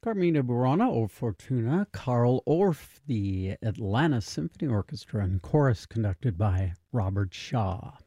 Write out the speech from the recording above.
Carmina Burana o Fortuna, Karl Orff, the Atlanta Symphony Orchestra and Chorus conducted by Robert Shaw.